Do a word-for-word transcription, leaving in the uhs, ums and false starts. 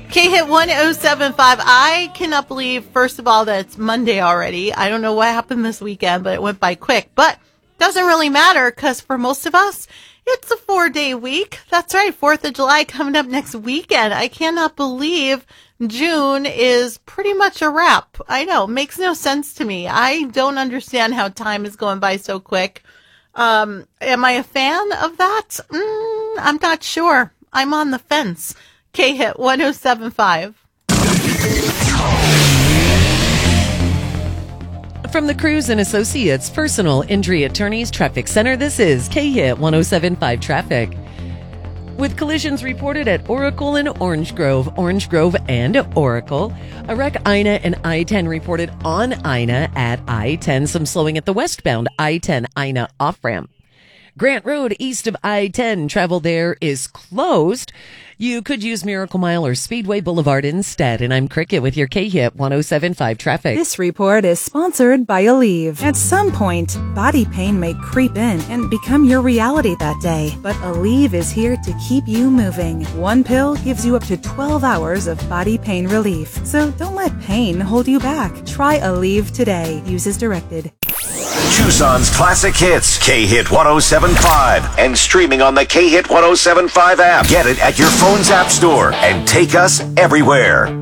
K-Hit one oh seven point five. I cannot believe, first of all, that it's Monday already. I don't know what happened this weekend, but it went by quick. But doesn't really matter, because for most of us, it's a four-day week. That's right, fourth of July coming up next weekend. I cannot believe June is pretty much a wrap. I know, makes no sense to me. I don't understand how time is going by so quick. Um, am I a fan of that? Mm, I'm not sure. I'm on the fence. K-Hit one oh seven point five. From the Cruz and Associates Personal Injury Attorneys Traffic Center, this is K-Hit one oh seven point five Traffic. With collisions reported at Oracle and Orange Grove, Orange Grove and Oracle. A wreck I N A and I ten reported on I N A at I ten. Some slowing at the westbound I ten I N A off-ramp. Grant Road east of I ten, travel there is closed. You could use Miracle Mile or Speedway Boulevard instead. And I'm Cricket with your K-Hit one oh seven point five traffic. This report is sponsored by Aleve. At some point, body pain may creep in and become your reality that day. But Aleve is here to keep you moving. One pill gives you up to twelve hours of body pain relief. So don't let pain hold you back. Try Aleve today. Use as directed. Tucson's classic hits, K-Hit one oh seven point five, and streaming on the K-Hit one oh seven point five app. Get it at your phone's app store and take us everywhere.